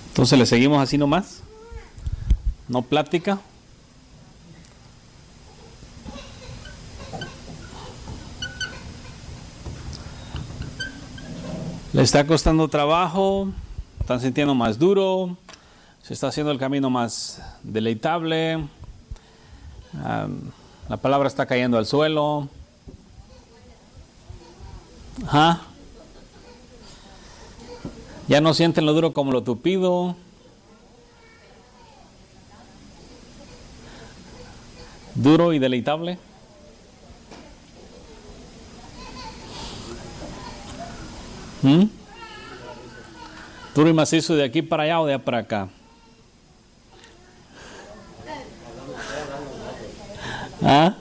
Entonces le seguimos así nomás. No plática. Le está costando trabajo, están sintiendo más duro, se está haciendo el camino más deleitable, la palabra está cayendo al suelo. Ajá. Ya no sienten lo duro como lo tupido. Duro y deleitable. Duro y macizo de aquí para allá o de allá para acá. ¿Ah?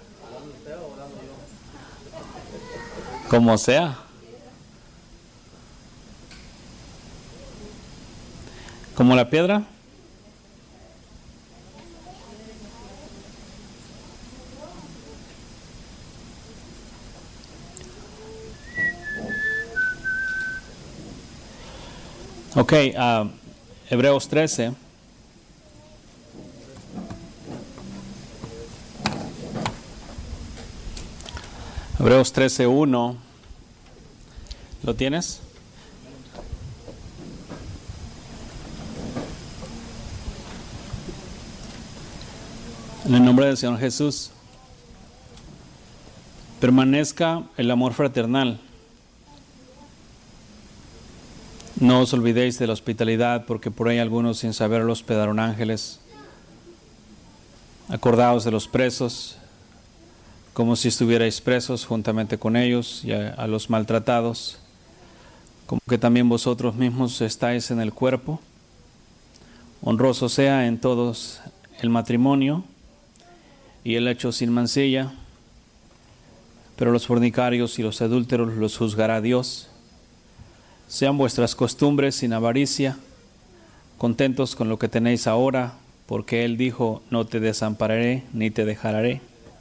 Como sea. Como la piedra. Ok, Hebreos 13. Hebreos 13:1. ¿Lo tienes? En el nombre del Señor Jesús, permanezca el amor fraternal. No os olvidéis de la hospitalidad, porque por ahí algunos sin saberlo hospedaron ángeles. Acordaos de los presos, como si estuvierais presos juntamente con ellos, y a los maltratados, como que también vosotros mismos estáis en el cuerpo. Honroso sea en todos el matrimonio y el hecho sin mancilla, pero los fornicarios y los adúlteros los juzgará Dios. Sean vuestras costumbres sin avaricia, contentos con lo que tenéis ahora, porque Él dijo: no te desampararé ni te dejaré.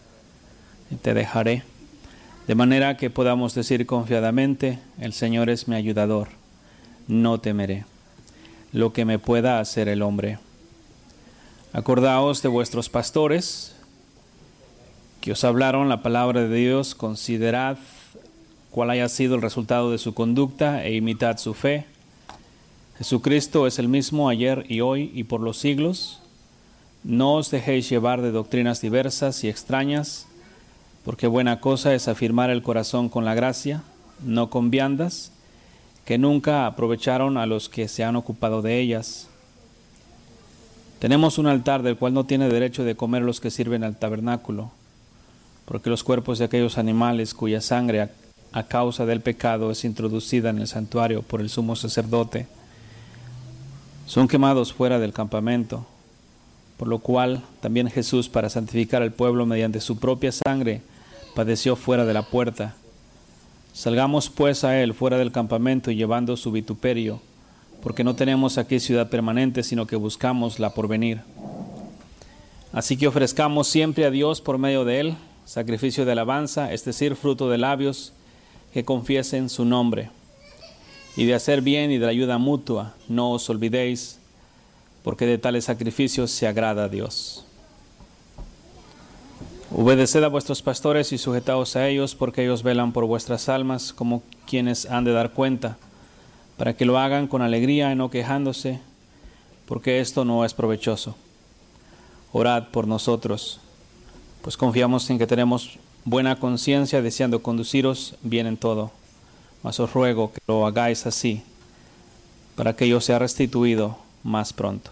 De manera que podamos decir confiadamente: el Señor es mi ayudador, no temeré lo que me pueda hacer el hombre. Acordaos de vuestros pastores que os hablaron la palabra de Dios. Considerad cuál haya sido el resultado de su conducta e imitad su fe. Jesucristo es el mismo ayer y hoy y por los siglos. No os dejéis llevar de doctrinas diversas y extrañas, porque buena cosa es afirmar el corazón con la gracia, no con viandas, que nunca aprovecharon a los que se han ocupado de ellas. Tenemos un altar del cual no tiene derecho de comer los que sirven al tabernáculo, porque los cuerpos de aquellos animales cuya sangre a causa del pecado es introducida en el santuario por el sumo sacerdote, son quemados fuera del campamento, por lo cual también Jesús, para santificar al pueblo mediante su propia sangre, padeció fuera de la puerta. Salgamos pues a él fuera del campamento y llevando su vituperio, porque no tenemos aquí ciudad permanente, sino que buscamos la porvenir. Así que ofrezcamos siempre a Dios por medio de él sacrificio de alabanza, es decir, fruto de labios que confiesen su nombre. Y de hacer bien y de la ayuda mutua, no os olvidéis, porque de tales sacrificios se agrada a Dios. Obedeced a vuestros pastores y sujetaos a ellos, porque ellos velan por vuestras almas como quienes han de dar cuenta, para que lo hagan con alegría y no quejándose, porque esto no es provechoso. Orad por nosotros, pues confiamos en que tenemos buena conciencia, deseando conduciros bien en todo. Mas os ruego que lo hagáis así, para que yo sea restituido más pronto.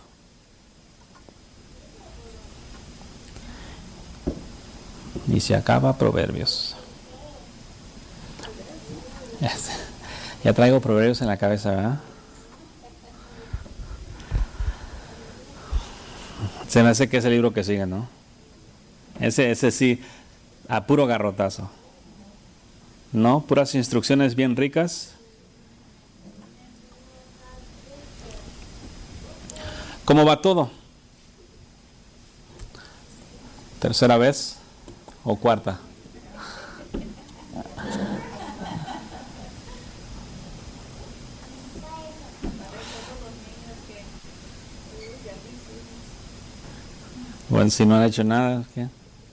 Y se acaba Proverbios. Ya traigo Proverbios en la cabeza, ¿verdad? Se me hace que es el libro que sigue, ¿no? Ese sí, a puro garrotazo. ¿No? Puras instrucciones bien ricas. ¿Cómo va todo? ¿Tercera vez o cuarta? Bueno, si no han hecho nada, ¿qué?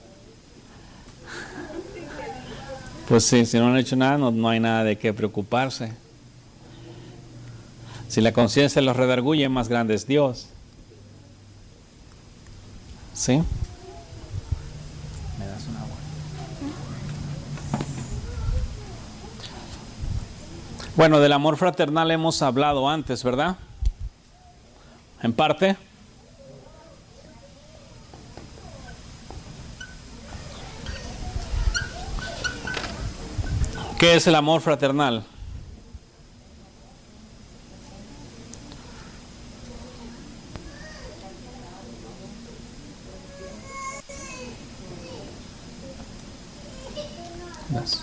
Pues sí, si no han hecho nada, no hay nada de qué preocuparse. Si la conciencia los redarguye, más grande es Dios. ¿Sí? ¿Me das un agua? Bueno, del amor fraternal hemos hablado antes, ¿verdad? En parte. ¿Qué es el amor fraternal? Gracias.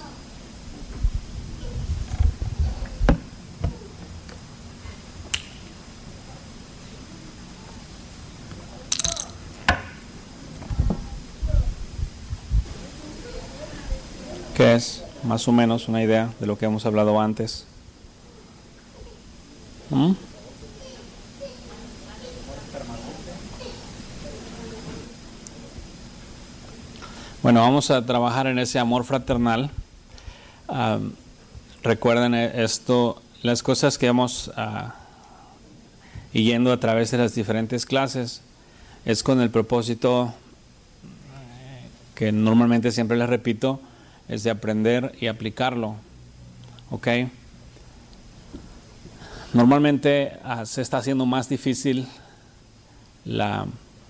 ¿Qué es? Más o menos una idea de lo que hemos hablado antes. Bueno, vamos a trabajar en ese amor fraternal. Recuerden esto, las cosas que vamos yendo a través de las diferentes clases es con el propósito que normalmente siempre les repito, es de aprender y aplicarlo. ¿Ok? Normalmente se está haciendo más difícil la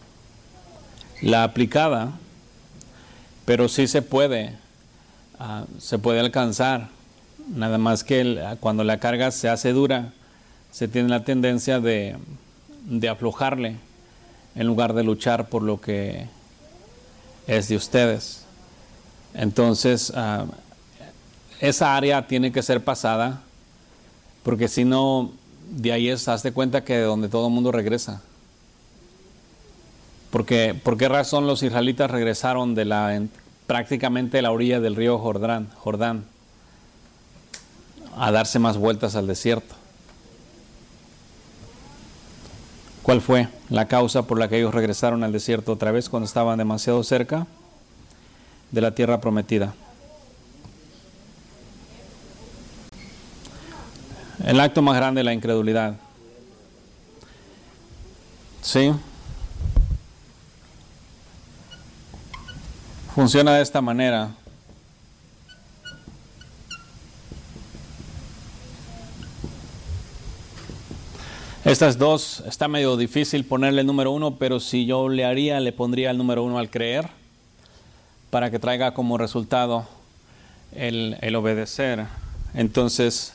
aplicada, pero sí se puede alcanzar. Nada más que cuando la carga se hace dura, se tiene la tendencia de aflojarle en lugar de luchar por lo que es de ustedes. Entonces, esa área tiene que ser pasada, porque si no, de ahí hazte cuenta que de donde todo el mundo regresa. Porque, ¿por qué razón los israelitas regresaron de prácticamente la orilla del río Jordán a darse más vueltas al desierto? ¿Cuál fue la causa por la que ellos regresaron al desierto otra vez cuando estaban demasiado cerca de la tierra prometida? El acto más grande, la incredulidad. ¿Sí? Funciona de esta manera. Estas dos, está medio difícil ponerle el número 1, pero si yo le pondría el número 1 al creer, para que traiga como resultado el obedecer. Entonces,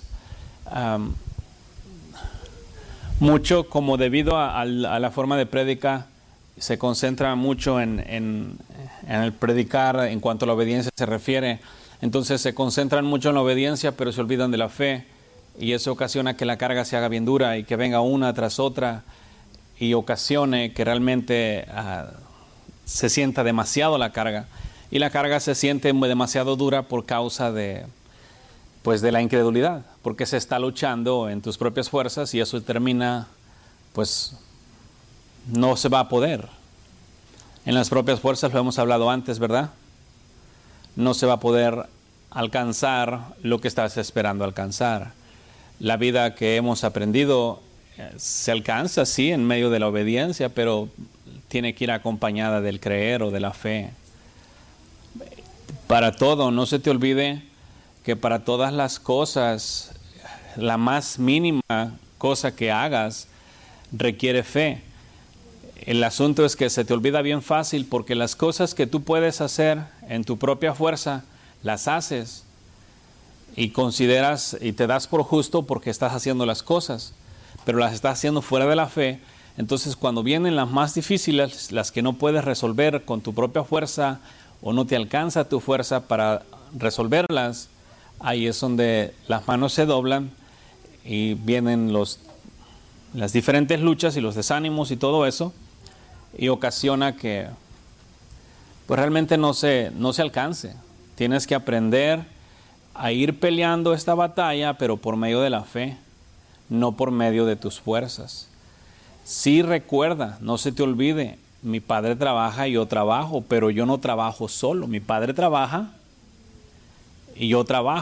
mucho como debido a la forma de prédica, se concentra mucho en el predicar en cuanto a la obediencia se refiere. Entonces se concentran mucho en la obediencia, pero se olvidan de la fe. Y eso ocasiona que la carga se haga bien dura y que venga una tras otra y ocasione que realmente se sienta demasiado la carga. Y la carga se siente demasiado dura por causa de la incredulidad, porque se está luchando en tus propias fuerzas y eso termina, pues, no se va a poder. En las propias fuerzas lo hemos hablado antes, ¿verdad? No se va a poder alcanzar lo que estás esperando alcanzar. La vida que hemos aprendido se alcanza, sí, en medio de la obediencia, pero tiene que ir acompañada del creer o de la fe. Para todo, no se te olvide que para todas las cosas, la más mínima cosa que hagas requiere fe. El asunto es que se te olvida bien fácil porque las cosas que tú puedes hacer en tu propia fuerza, las haces y consideras y te das por justo porque estás haciendo las cosas, pero las estás haciendo fuera de la fe. Entonces cuando vienen las más difíciles, las que no puedes resolver con tu propia fuerza o no te alcanza tu fuerza para resolverlas, ahí es donde las manos se doblan y vienen las diferentes luchas y los desánimos y todo eso, y ocasiona que pues realmente no se alcance. Tienes que aprender a ir peleando esta batalla, pero por medio de la fe, no por medio de tus fuerzas. Sí, recuerda, no se te olvide, mi padre trabaja y yo trabajo, pero yo no trabajo solo. Mi padre trabaja y yo trabajo.